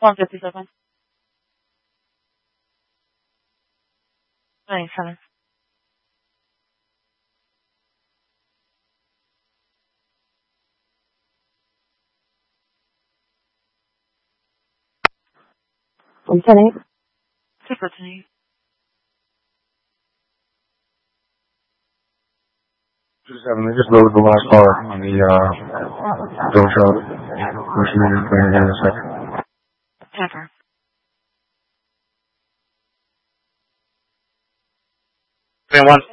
157. 97. From 10-8. Super to me. They just loaded the last car on the door shot. We're shooting again in a second. Pepper. One.